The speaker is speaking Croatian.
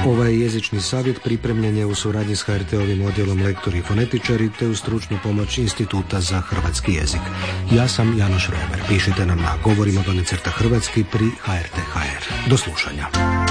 Ovaj jezični savjet pripremljen je u suradnji s HRT-ovim odjelom lektori i fonetičari te uz stručnu pomoć Instituta za hrvatski jezik. Ja sam Janoš Rober. Pišite nam na govorimo _ hrvatski pri HRT.hr. Do slušanja.